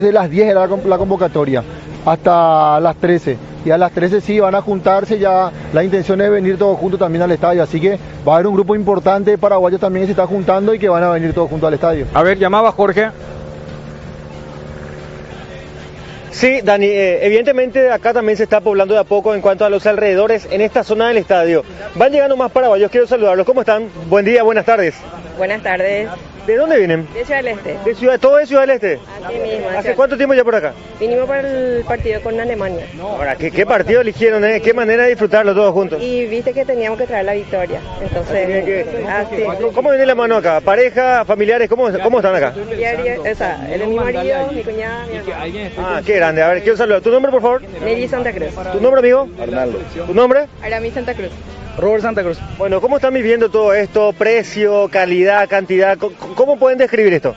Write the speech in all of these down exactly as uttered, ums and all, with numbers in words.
De las diez era la convocatoria, hasta las trece. Y a las trece sí van a juntarse, ya la intención es venir todos juntos también al estadio. Así que va a haber un grupo importante de paraguayos también que se está juntando y que van a venir todos juntos al estadio. A ver, llamaba Jorge. Sí, Dani, eh, evidentemente acá también se está poblando de a poco en cuanto a los alrededores en esta zona del estadio. Van llegando más paraguayos, quiero saludarlos. ¿Cómo están? Buen día, buenas tardes. Buenas tardes. ¿De dónde vienen? De Ciudad del Este. ¿De Ciudad, todo de Ciudad del Este? Así mismo. ¿Hace cuánto tiempo ya por acá? Vinimos para el partido con Alemania. Ahora, ¿qué, qué partido eligieron? Eh? ¿Qué manera de disfrutarlo todos juntos? Y viste que teníamos que traer la victoria. Entonces, que... así. ¿Cómo viene la mano acá? ¿Pareja, familiares? ¿Cómo, cómo están acá? Diario, o sea, él es mi marido, mi cuñada, mi hermano. Ah, qué grande. A ver, quiero saludar. ¿Tu nombre, por favor? Nelly Santa Cruz. ¿Tu nombre, amigo? Arnaldo. ¿Tu nombre? Aramis Santa Cruz. Robert Santa Cruz. Bueno, ¿cómo están viviendo todo esto? Precio, calidad, cantidad. ¿Cómo pueden describir esto?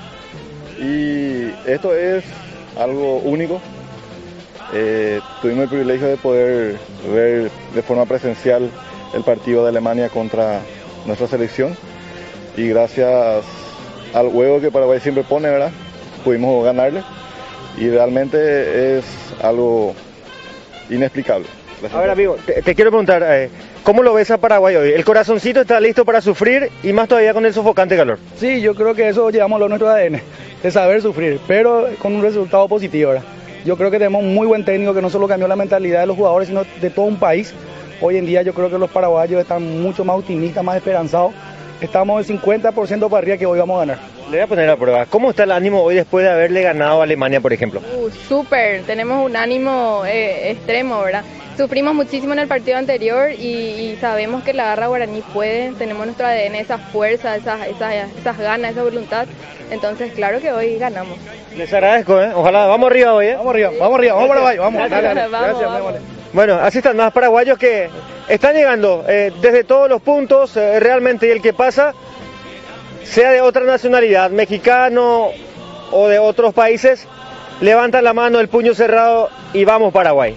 Y esto es algo único. Eh, tuvimos el privilegio de poder ver de forma presencial el partido de Alemania contra nuestra selección. Y gracias al juego que Paraguay siempre pone, ¿verdad? Pudimos ganarle. Y realmente es algo inexplicable. A ver, amigo, te, te quiero preguntar, eh, ¿cómo lo ves a Paraguay hoy? ¿El corazoncito está listo para sufrir y más todavía con el sofocante calor? Sí, yo creo que eso llevamos a nuestro A D N, de saber sufrir, pero con un resultado positivo, ¿verdad? Yo creo que tenemos un muy buen técnico que no solo cambió la mentalidad de los jugadores, sino de todo un país. Hoy en día yo creo que los paraguayos están mucho más optimistas, más esperanzados. Estamos el cincuenta por ciento para arriba que hoy vamos a ganar. Le voy a poner a prueba. ¿Cómo está el ánimo hoy después de haberle ganado a Alemania, por ejemplo? Uh, súper, tenemos un ánimo eh, extremo, ¿verdad? Sufrimos muchísimo en el partido anterior y, y sabemos que la garra guaraní puede, tenemos nuestro A D N, esa fuerza, esas, esas, esas ganas, esa voluntad. Entonces, claro que hoy ganamos. Les agradezco, ¿eh? Ojalá, vamos arriba hoy, ¿eh? Vamos arriba, vamos arriba, vamos Paraguay, vamos. Gracias, dale, dale. vamos, Gracias, vamos. vale. Bueno, así están más paraguayos que están llegando eh, desde todos los puntos, eh, realmente, y el que pasa, sea de otra nacionalidad, mexicano o de otros países, levantan la mano, el puño cerrado y vamos Paraguay.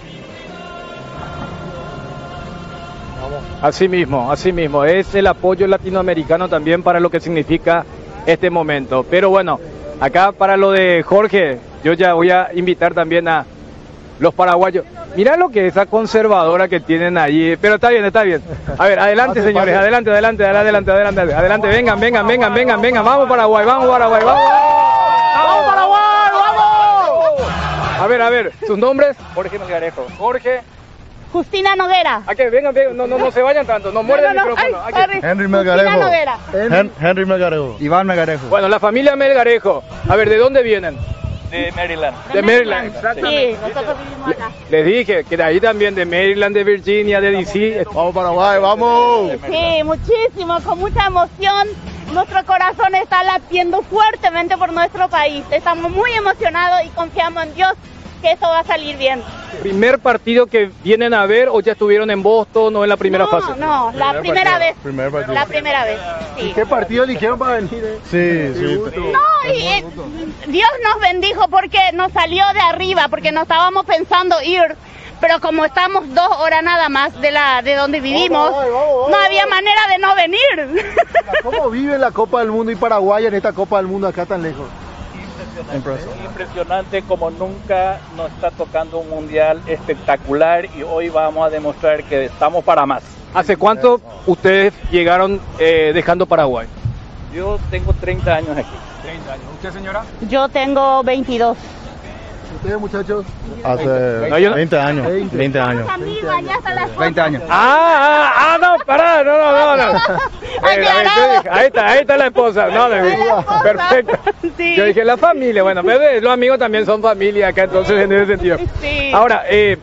Así mismo, así mismo. Es el apoyo latinoamericano también para lo que significa este momento. Pero bueno, acá para lo de Jorge, yo ya voy a invitar también a los paraguayos. Mirá lo que esa conservadora que tienen allí. Pero está bien, está bien. A ver, adelante, señores, adelante, adelante, adelante, adelante, adelante. Vengan, vengan, vengan, vengan, vengan. Vamos Paraguay, vamos Paraguay, vamos. ¡Vamos Paraguay, vamos! A ver, a ver, ¿sus nombres? Jorge Melgarejo. Jorge. Justina Noguera. ¿A qué? Vengan, vengan, no, no, no se vayan tanto, no muerden no, no, el micrófono. ay, ¿A qué? Henry Melgarejo. Justina Noguera. Hen Henry Melgarejo. Iván Melgarejo. Bueno, la familia Melgarejo. A ver, ¿de dónde vienen? De Maryland. De Maryland, exactamente. Sí, nosotros vivimos acá. Les dije que de ahí también, de Maryland, de Virginia, de D C. Vamos Paraguay, vamos. Sí, muchísimo, con mucha emoción. Nuestro corazón está latiendo fuertemente por nuestro país. Estamos muy emocionados y confiamos en Dios que esto va a salir bien. ¿Primer partido que vienen a ver o ya estuvieron en Boston o en la primera no, fase? No, la Primer primera partido. vez. Primer partido. La primera vez, sí. ¿Qué partido eligieron para venir? Eh? Sí, sí. No, y, eh, Dios nos bendijo porque nos salió de arriba, porque no estábamos pensando ir, pero como estamos dos horas nada más de la de donde vivimos, vamos, vamos, vamos, no había manera de no venir. ¿Cómo vive la Copa del Mundo y Paraguay en esta Copa del Mundo acá tan lejos? Impresionante, impresionante como nunca nos está tocando un mundial espectacular y hoy vamos a demostrar que estamos para más. ¿Hace cuánto ustedes llegaron eh, dejando Paraguay? Yo tengo treinta años aquí. treinta años. ¿Usted, señora? Yo tengo veintidós. ¿Ustedes, muchachos? Hace No, yo no- veinte años. veinte años. veinte años. Ah, ah, ah, no, pará, no, no, no. no. Eh, yo dije, ahí está, ahí está la esposa. No, le dije, esposa. perfecto. Sí. Yo dije, la familia, bueno, pero los amigos también son familia acá, entonces en ese sentido. Sí. Ahora, eh,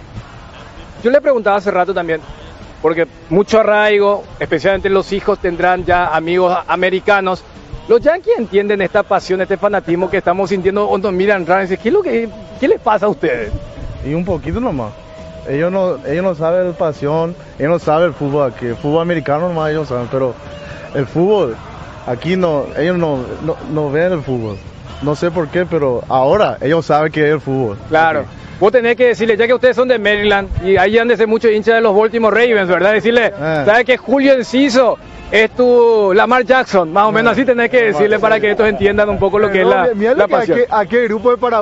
yo le preguntaba hace rato también, porque mucho arraigo, especialmente los hijos tendrán ya amigos americanos. Los yanquis entienden esta pasión, este fanatismo que estamos sintiendo cuando miran raro y dicen, ¿qué es lo que, qué les pasa a ustedes? Y un poquito nomás. Ellos no, ellos no saben el pasión, ellos no saben el fútbol aquí. El fútbol americano nomás ellos saben, pero el fútbol, aquí no, ellos no, no, no ven el fútbol. No sé por qué, pero ahora ellos saben que es el fútbol. Claro. Aquí. Vos tenés que decirle, ya que ustedes son de Maryland y ahí han de ser muchos hinchas de los Baltimore Ravens, ¿verdad? Decirle, Eh. ¿sabes que Julio Enciso es tu Lamar Jackson, más o menos así tenés que decirle para que estos entiendan un poco lo que es la, Mira la lo que a pasión. qué, a qué grupo de Paraguay